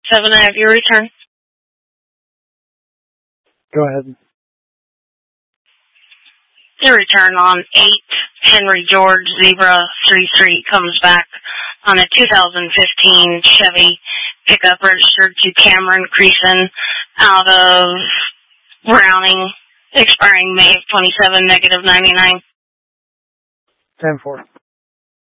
7, I have your return. Go ahead. Your return on 8 Henry George Zebra 3 Street comes back on a 2015 Chevy pickup registered to Cameron Creason out of Browning, expiring May of 27, -99. 10-4.